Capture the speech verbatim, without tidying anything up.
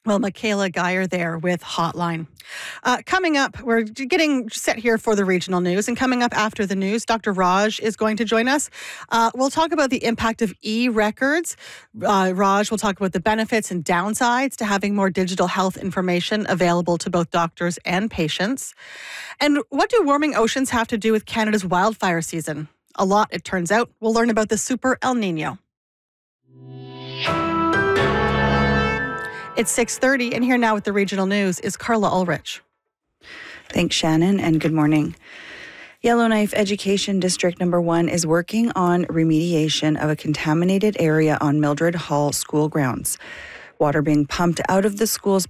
Well, Michaela Geyer there with Hotline. Uh, coming up, we're getting set here for the regional news. And coming up after the news, Doctor Raj is going to join us. Uh, we'll talk about the impact of e-records. Uh, Raj will talk about the benefits and downsides to having more digital health information available to both doctors and patients. And what do warming oceans have to do with Canada's wildfire season? A lot, it turns out. We'll learn about the Super El Nino. It's six thirty, and here now with the regional news is Carla Ulrich. Thanks, Shannon, and good morning. Yellowknife Education District Number One is working on remediation of a contaminated area on Mildred Hall school grounds. Water being pumped out of the school's